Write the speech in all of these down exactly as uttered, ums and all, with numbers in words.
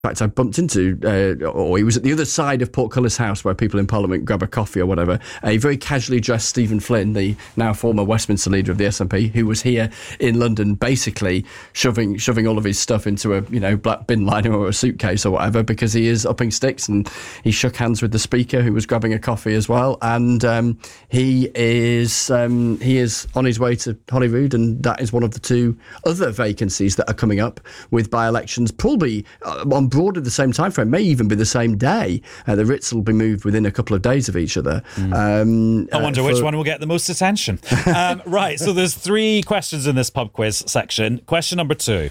In fact, I bumped into, uh, or he was at the other side of Portcullis House where people in Parliament grab a coffee or whatever, a very casually dressed Stephen Flynn, the now former Westminster leader of the S N P, who was here in London basically shoving shoving all of his stuff into a, you know, black bin liner or a suitcase or whatever, because he is upping sticks, and he shook hands with the Speaker, who was grabbing a coffee as well, and um, he is um, he is on his way to Holyrood, and that is one of the two other vacancies that are coming up with by-elections, probably uh, on broadly the same time frame, may even be the same day. Uh, the writs will be moved within a couple of days of each other. Mm. Um, I wonder uh, for... which one will get the most attention. um, right, so there's three questions in this pub quiz section. Question number two.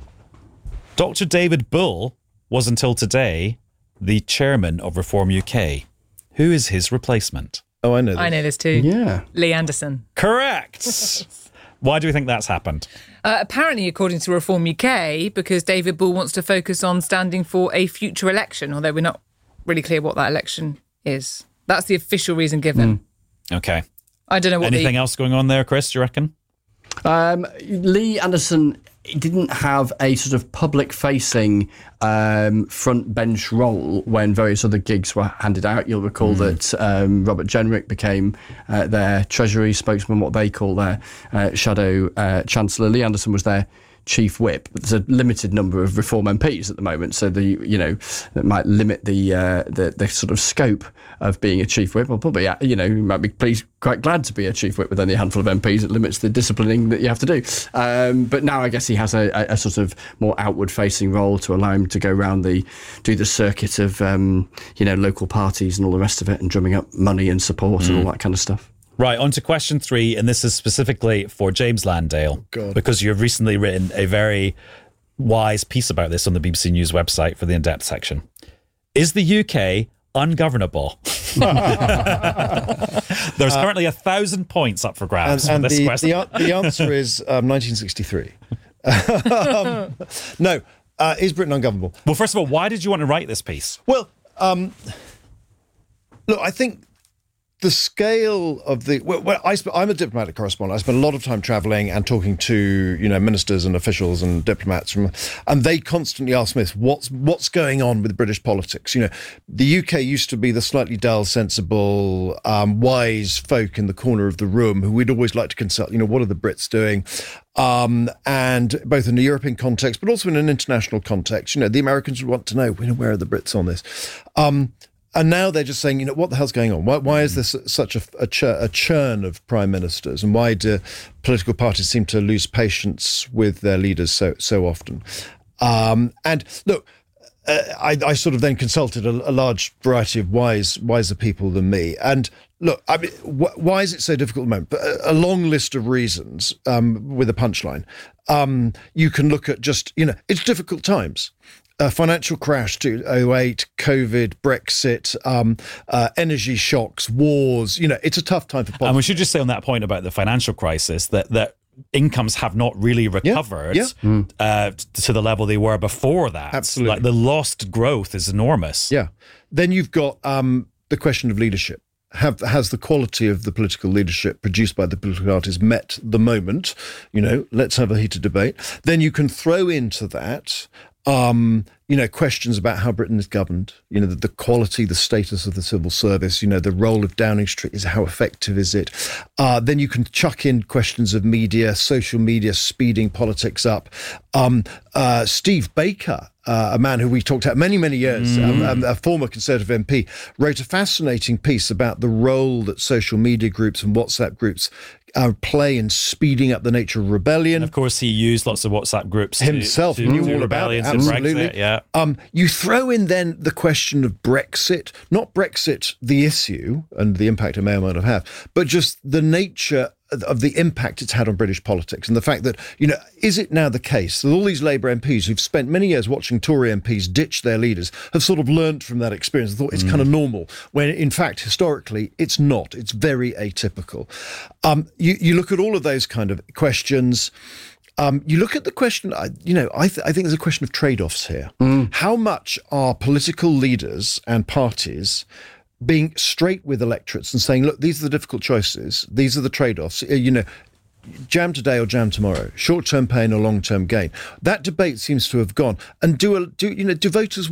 Doctor David Bull was until today the chairman of Reform U K. Who is his replacement? Oh, I know this. I know this too. Yeah. Lee Anderson. Correct. Why do we think that's happened? Uh, apparently, according to Reform U K, because David Bull wants to focus on standing for a future election, although we're not really clear what that election is. That's the official reason given. Mm. Okay. I don't know what Anything the... else going on there, Chris, do you reckon? Um, Lee Anderson didn't have a sort of public-facing um, front bench role when various other gigs were handed out. You'll recall mm. that um, Robert Jenrick became uh, their Treasury spokesman, what they call their uh, shadow uh, Chancellor. Lee Anderson was their chief whip. There's a limited number of Reform M Ps at the moment, so the you know that might limit the uh, the the sort of scope of being a chief whip. Well, probably you know you might be pleased, quite glad to be a chief whip with only a handful of M Ps. It limits the disciplining that you have to do. Um, but now I guess he has a, a, a sort of more outward-facing role to allow him to go around the do the circuit of um, you know local parties and all the rest of it, and drumming up money and support mm. and all that kind of stuff. Right, on to question three, and this is specifically for James Landale, God. because you've recently written a very wise piece about this on the B B C News website for the in-depth section. Is the U K ungovernable? There's uh, currently a thousand points up for grabs and, and for this the, question. The, the answer is um, nineteen sixty-three. um, no, uh, is Britain ungovernable? Well, first of all, why did you want to write this piece? Well, um, look, I think the scale of the well, well I sp- I'm a diplomatic correspondent. I spend a lot of time travelling and talking to you know ministers and officials and diplomats, from, and they constantly ask me, "What's what's going on with British politics?" You know, the U K used to be the slightly dull, sensible, um, wise folk in the corner of the room who we'd always like to consult. You know, what are the Brits doing? Um, and both in a European context, but also in an international context, you know, the Americans would want to know, you know, where are the Brits on this? Um, And now they're just saying, you know, what the hell's going on? Why, why is there such a, a, chur, a churn of prime ministers? And why do political parties seem to lose patience with their leaders so so often? Um, and look, uh, I, I sort of then consulted a, a large variety of wise, wiser people than me. And look, I mean, wh- why is it so difficult at the moment? A, a long list of reasons um, with a punchline. Um, you can look at just, you know, it's difficult times. A financial crash, two thousand eight, COVID, Brexit, um, uh, energy shocks, wars. You know, it's a tough time for politics. And we should just say on that point about the financial crisis that that incomes have not really recovered yeah, yeah. Mm. Uh, to the level they were before that. Absolutely. Like the lost growth is enormous. Yeah. Then you've got um, the question of leadership. Have, has the quality of the political leadership produced by the political parties met the moment? You know, let's have a heated debate. Then you can throw into that Um, you know, questions about how Britain is governed, you know, the, the quality, the status of the civil service, you know, the role of Downing Street, is how effective is it? Uh, then you can chuck in questions of media, social media, speeding politics up. Um, uh, Steve Baker, uh, a man who we talked about many, many years, mm. um, um, a former Conservative M P, wrote a fascinating piece about the role that social media groups and WhatsApp groups Uh, play in speeding up the nature of rebellion. And of course, he used lots of WhatsApp groups to, himself. to, knew to all rebellions about it. and Absolutely. Brexit. Yeah. Um, you throw in then the question of Brexit, not Brexit the issue and the impact it may or may not have, but just the nature of the impact it's had on British politics, and the fact that, you know, is it now the case that all these Labour M Ps who've spent many years watching Tory M Ps ditch their leaders have sort of learnt from that experience and thought it's mm. kind of normal, when in fact, historically, it's not. It's very atypical. Um, you, you look at all of those kind of questions. Um, you look at the question, you know, I, th- I think there's a question of trade-offs here. Mm. How much are political leaders and parties being straight with electorates and saying, look, these are the difficult choices, these are the trade-offs, you know, jam today or jam tomorrow, short-term pain or long-term gain. That debate seems to have gone. And do a, do you know do voters